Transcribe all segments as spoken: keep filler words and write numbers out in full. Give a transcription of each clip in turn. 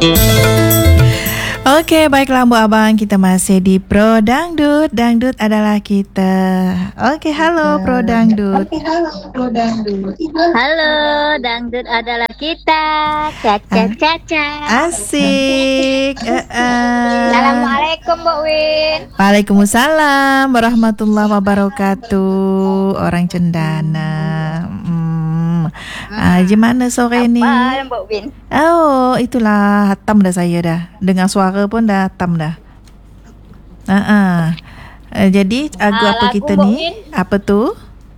Oke, baiklah Bu Abang, kita masih di Pro Dangdut. Dangdut adalah kita. Oke, halo Pro Dangdut. Oke, halo Pro Dangdut. Halo, dangdut adalah kita. Caca caca. Asik. Uh, uh. Assalamualaikum, Mbak Win. Waalaikumsalam warahmatullahi wabarakatuh. Orang cendana. Hmm. Ah, gimana sore Apa, ni? Mbak Win? Oh, itulah hatam dah saya dah. Dengar suara pun dah hatam dah. Ah, uh-uh. uh, jadi lagu Ah, apa lagu kita Mbak ni? Win. Apa tu?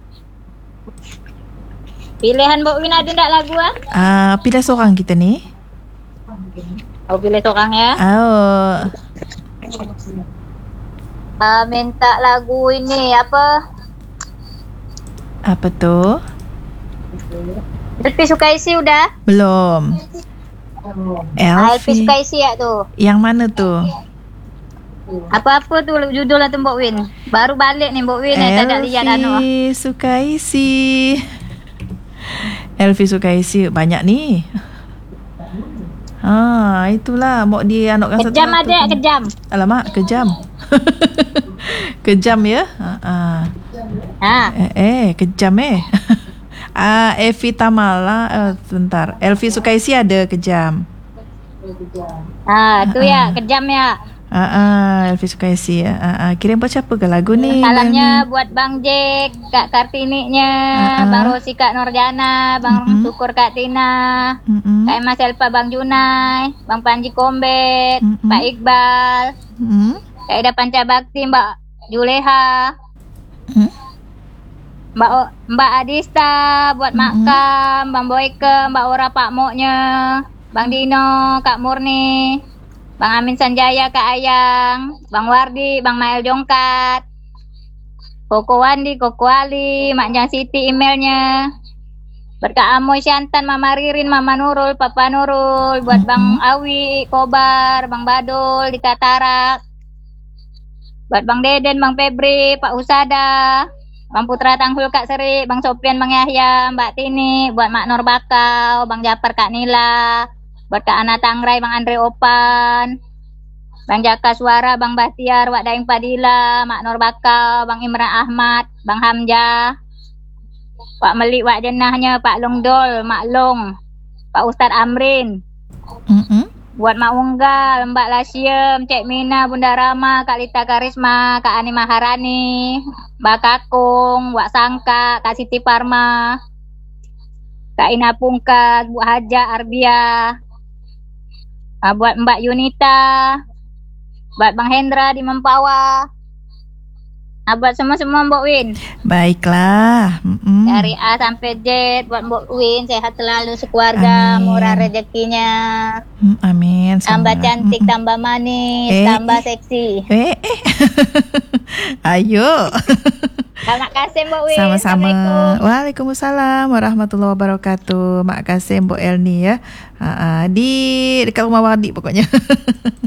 Pilihan Mbak Win ada tak lagu ah? Ah, pilih seorang kita ni. Oh, pilih seorang ya. Oh. Ah, minta lagu ini apa? Apa tu? Elvi Sukaisi udah? Belum. Ah, Elvi Elvi. Sukaisi ya tu. Yang mana tu? Apa-apa tu judulnya tu Mbak Win? Baru balik nih Mbak Win, saya tak lihat anu. Elvi Sukaisi. Elvi Sukaisi banyak ni. Ah, itulah mau dianokkan Kejam satu-satu ada, tu. kejam. Alamak, kejam. Kejam ya? Ha ah. Ah, Eh, eh kejam eh. Ah, Evi Tamala, eh, sebentar. Elvi Sukaisi ada kejam. ah tu ya, kejam ya. Ah, ah, Elvi Sukaisi ya. Ah, ah. Kirim buat siapa ke lagu ni? Salamnya buat Bang Jack, Kak Kartini-nya, Uh-uh. Bang Rosi, Kak Nurjana, Bang Mm-mm. Syukur, Kak Tina, Mm-mm. Kak Emma Selva, Bang Junai, Bang Panji Kombet, Mm-mm. Pak Iqbal, Mm. Kak Ida Pancabakti, Mbak Juleha, Mm. Mbak o- Mbak Adista, buat Mak Mm-mm. Kam, Bang Boyke, Mbak Ora Pak Moknya, Bang Dino, Kak Murni, Bang Amin Sanjaya, Kak Ayang, Bang Wardi, Bang Mael Jongkat, Koko Wandi, Koko Ali, Mak Jang Siti emailnya. Buat Kak Amoy Syantan, Mama Ririn, Mama Nurul, Papa Nurul, buat Bang Awi, Kobar, Bang Badul di Katarak. Buat Bang Deden, Bang Febri, Pak Usada, Bang Putra Tanghul, Kak Seri, Bang Sopian, Bang Yahya, Mbak Tini, buat Mak Nur Bakau, Bang Japar, Kak Nila, buat Kak Ana Tangrai, Bang Andre Opan, Bang Jaka Suara, Bang Bahtiar, Wak Daeng Padilla, Mak Nur Bakau, Bang Imran Ahmad, Bang Hamzah, Pak Melik, Wak Jenahnya, Pak Longdol, Mak Long, Pak Ustadz Amrin, Mm-mm. buat Mak Unggal, Mbak Lasiem, Cek Mina, Bunda Rama, Kak Lita Karisma, Kak Ani Maharani, Mbak Kakung, Wak Sangka, Kak Siti Parma, Kak Ina Pungkat, Bu Haja Arbia, ah, buat Mbak Yunita, buat Bang Hendra di Mempawah, ah, buat semua-semua Mbak Win. Baiklah. Mm-mm. Dari A sampai Z, buat Mbak Win, sehat selalu sekeluarga, Amin. murah rezekinya, Mm, amin. tambah Sama. cantik, Mm-mm. tambah manis, Eh, tambah eh. seksi. Eh, eh. Ayo. Terima kasih Mbak Win. Sama-sama. Assalamualaikum. Waalaikumsalam warahmatullahi wabarakatuh. Mak kasih Mbok Elni ya. Ha, ha, di dekat rumah Wardi pokoknya.